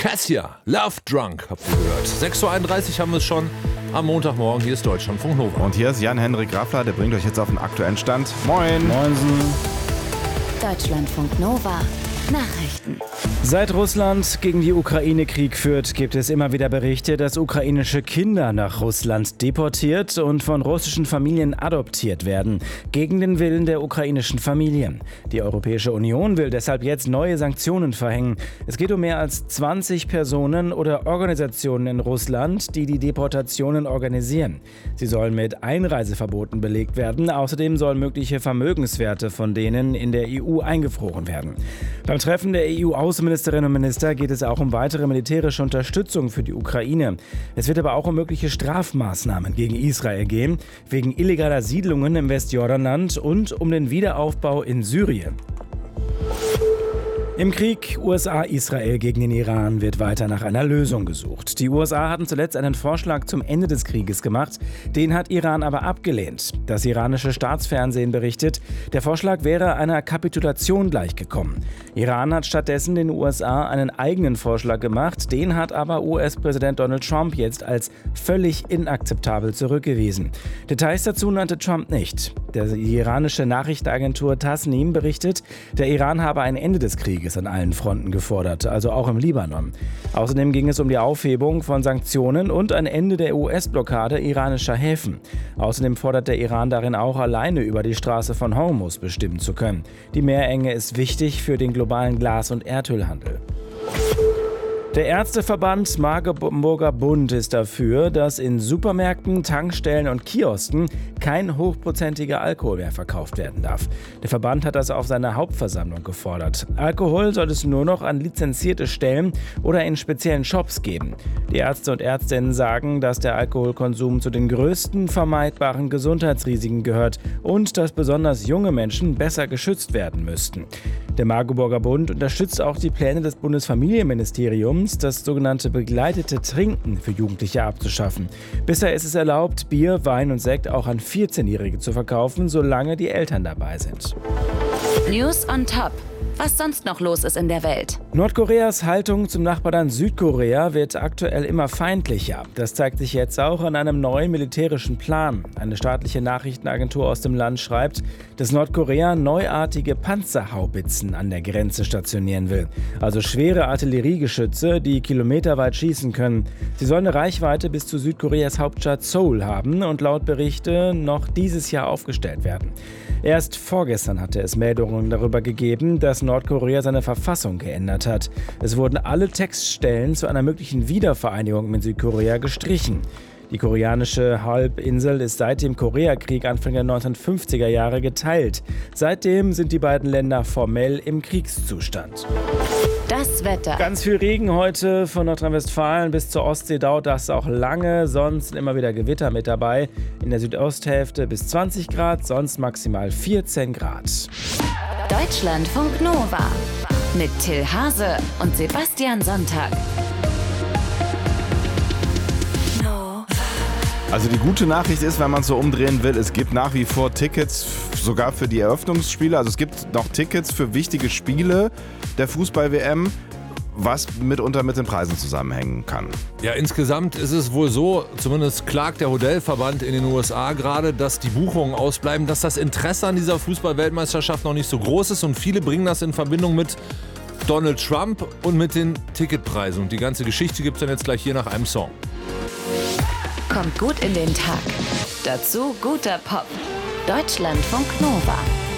Cassia, Love Drunk, habt ihr gehört. 6.31 Uhr haben wir es schon am Montagmorgen. Hier ist Deutschlandfunk Nova. Und hier ist Jan-Henrik Raffler, der bringt euch jetzt auf den aktuellen Stand. Moin! Moinsen. Deutschlandfunk Nova. Nachrichten. Seit Russland gegen die Ukraine Krieg führt, gibt es immer wieder Berichte, dass ukrainische Kinder nach Russland deportiert und von russischen Familien adoptiert werden, gegen den Willen der ukrainischen Familien. Die Europäische Union will deshalb jetzt neue Sanktionen verhängen. Es geht um mehr als 20 Personen oder Organisationen in Russland, die die Deportationen organisieren. Sie sollen mit Einreiseverboten belegt werden. Außerdem sollen mögliche Vermögenswerte von denen in der EU eingefroren werden. Beim Treffen der EU-Außenministerinnen und Minister geht es auch um weitere militärische Unterstützung für die Ukraine. Es wird aber auch um mögliche Strafmaßnahmen gegen Israel gehen, wegen illegaler Siedlungen im Westjordanland und um den Wiederaufbau in Syrien. Im Krieg USA-Israel gegen den Iran wird weiter nach einer Lösung gesucht. Die USA hatten zuletzt einen Vorschlag zum Ende des Krieges gemacht, den hat Iran aber abgelehnt. Das iranische Staatsfernsehen berichtet, der Vorschlag wäre einer Kapitulation gleichgekommen. Iran hat stattdessen den USA einen eigenen Vorschlag gemacht, den hat aber US-Präsident Donald Trump jetzt als völlig inakzeptabel zurückgewiesen. Details dazu nannte Trump nicht. Die iranische Nachrichtenagentur Tasnim berichtet, der Iran habe ein Ende des Krieges an allen Fronten gefordert, also auch im Libanon. Außerdem ging es um die Aufhebung von Sanktionen und ein Ende der US-Blockade iranischer Häfen. Außerdem fordert der Iran darin auch, alleine über die Straße von Hormuz bestimmen zu können. Die Meerenge ist wichtig für den globalen Glas- und Erdölhandel. Der Ärzteverband Marburger Bund ist dafür, dass in Supermärkten, Tankstellen und Kiosken kein hochprozentiger Alkohol mehr verkauft werden darf. Der Verband hat das auf seiner Hauptversammlung gefordert. Alkohol soll es nur noch an lizenzierte Stellen oder in speziellen Shops geben. Die Ärzte und Ärztinnen sagen, dass der Alkoholkonsum zu den größten vermeidbaren Gesundheitsrisiken gehört und dass besonders junge Menschen besser geschützt werden müssten. Der Marburger Bund unterstützt auch die Pläne des Bundesfamilienministeriums, das sogenannte begleitete Trinken für Jugendliche abzuschaffen. Bisher ist es erlaubt, Bier, Wein und Sekt auch an 14-Jährige zu verkaufen, solange die Eltern dabei sind. News on Top. Was sonst noch los ist in der Welt. Nordkoreas Haltung zum Nachbarland Südkorea wird aktuell immer feindlicher. Das zeigt sich jetzt auch an einem neuen militärischen Plan. Eine staatliche Nachrichtenagentur aus dem Land schreibt, dass Nordkorea neuartige Panzerhaubitzen an der Grenze stationieren will. Also schwere Artilleriegeschütze, die kilometerweit schießen können. Sie sollen eine Reichweite bis zu Südkoreas Hauptstadt Seoul haben und laut Berichte noch dieses Jahr aufgestellt werden. Erst vorgestern hatte es Meldungen darüber gegeben, dass Nordkorea seine Verfassung geändert hat. Es wurden alle Textstellen zu einer möglichen Wiedervereinigung mit Südkorea gestrichen. Die koreanische Halbinsel ist seit dem Koreakrieg Anfang der 1950er Jahre geteilt. Seitdem sind die beiden Länder formell im Kriegszustand. Das Wetter. Ganz viel Regen heute von Nordrhein-Westfalen bis zur Ostsee dauert das auch lange. Sonst sind immer wieder Gewitter mit dabei. In der Südosthälfte bis 20 Grad, sonst maximal 14 Grad. Deutschlandfunk Nova. Mit Till Hase und Sebastian Sonntag. Also die gute Nachricht ist, wenn man es so umdrehen will, es gibt nach wie vor Tickets, sogar für die Eröffnungsspiele. Also es gibt noch Tickets für wichtige Spiele der Fußball-WM, was mitunter mit den Preisen zusammenhängen kann. Ja, insgesamt ist es wohl so, zumindest klagt der Hotelverband in den USA gerade, dass die Buchungen ausbleiben, dass das Interesse an dieser Fußball-Weltmeisterschaft noch nicht so groß ist und viele bringen das in Verbindung mit Donald Trump und mit den Ticketpreisen. Und die ganze Geschichte gibt es dann jetzt gleich hier nach einem Song. Kommt gut in den Tag. Dazu guter Pop. Deutschlandfunk Nova.